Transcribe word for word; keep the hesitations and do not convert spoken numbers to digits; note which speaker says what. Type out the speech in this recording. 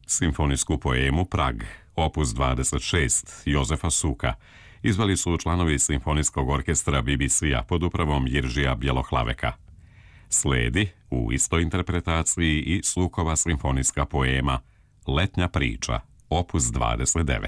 Speaker 1: Simfonijsku poemu Prag, opus dvadeset šest, Jozefa Suka, izveli su članovi Simfonijskog orkestra B B C-a pod upravom Jiržija Bjelohlaveka. Sledi, u istoj interpretaciji, i Sukova simfonijska poema Letnja priča, opus dvadeset devet.